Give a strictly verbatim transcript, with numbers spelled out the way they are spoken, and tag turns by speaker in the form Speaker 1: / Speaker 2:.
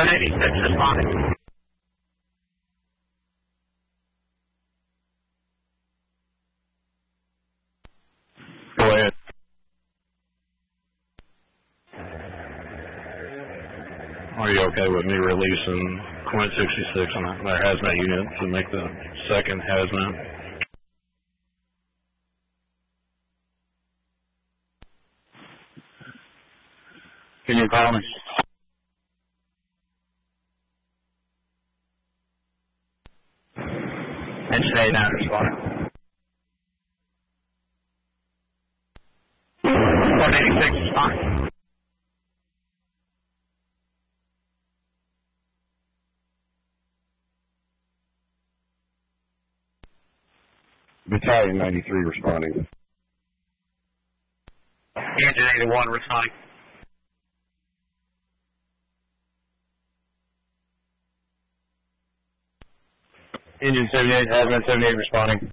Speaker 1: one eighty-six responding.
Speaker 2: Go ahead. Are you okay with me releasing Quint sixty-six on their hazmat unit to make the second hazmat?
Speaker 3: Can you call me? Engine eight nine responding.
Speaker 1: one eighty-six responding.
Speaker 4: Battalion ninety-three responding.
Speaker 1: Engine eighty-one responding.
Speaker 3: Engine seventy-eight, hazmat seventy-eight responding.